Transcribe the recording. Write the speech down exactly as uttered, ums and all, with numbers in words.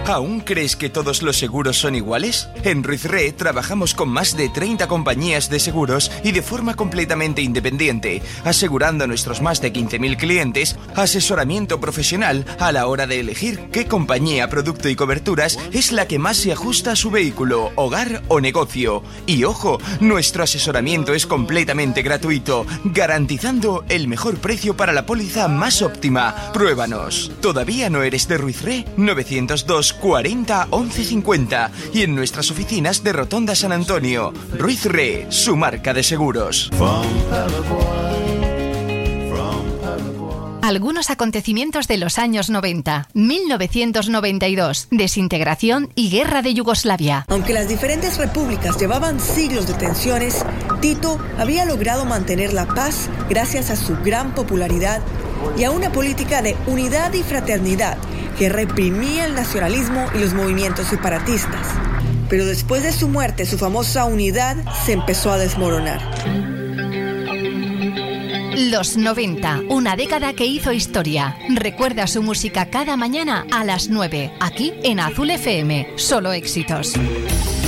¿Aún crees que todos los seguros son iguales? En Ruiz Re trabajamos con más de treinta compañías de seguros y de forma completamente independiente, asegurando a nuestros más de quince mil clientes asesoramiento profesional a la hora de elegir qué compañía, producto y coberturas es la que más se ajusta a su vehículo, hogar o negocio. Y ojo, nuestro asesoramiento es completamente gratuito, garantizando el mejor precio para la póliza más óptima. Pruébanos. ¿Todavía no eres de Ruiz Re? novecientos dos cuarenta once cincuenta y en nuestras oficinas de Rotonda San Antonio. Ruiz Re, su marca de seguros. Algunos acontecimientos de los años noventa. mil novecientos noventa y dos. Desintegración y guerra de Yugoslavia. Aunque las diferentes repúblicas llevaban siglos de tensiones, Tito había logrado mantener la paz gracias a su gran popularidad y a una política de unidad y fraternidad que reprimía el nacionalismo y los movimientos separatistas. Pero después de su muerte, su famosa unidad se empezó a desmoronar. Los noventa, una década que hizo historia. Recuerda su música cada mañana a las nueve, aquí en Azul F M. Solo éxitos.